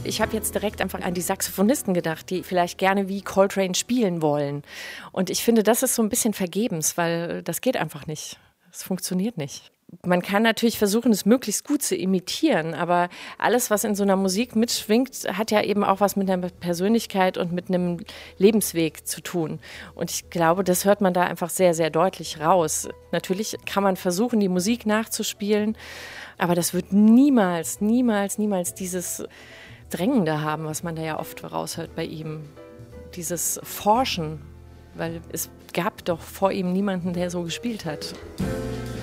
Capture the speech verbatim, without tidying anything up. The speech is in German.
ich habe jetzt direkt einfach an die Saxophonisten gedacht, die vielleicht gerne wie Coltrane spielen wollen. Und ich finde, das ist so ein bisschen vergebens, weil das geht einfach nicht. Es funktioniert nicht. Man kann natürlich versuchen, es möglichst gut zu imitieren, aber alles, was in so einer Musik mitschwingt, hat ja eben auch was mit einer Persönlichkeit und mit einem Lebensweg zu tun. Und ich glaube, das hört man da einfach sehr, sehr deutlich raus. Natürlich kann man versuchen, die Musik nachzuspielen, aber das wird niemals, niemals, niemals dieses Drängende haben, was man da ja oft raushört bei ihm. Dieses Forschen, weil es gab doch vor ihm niemanden, der so gespielt hat.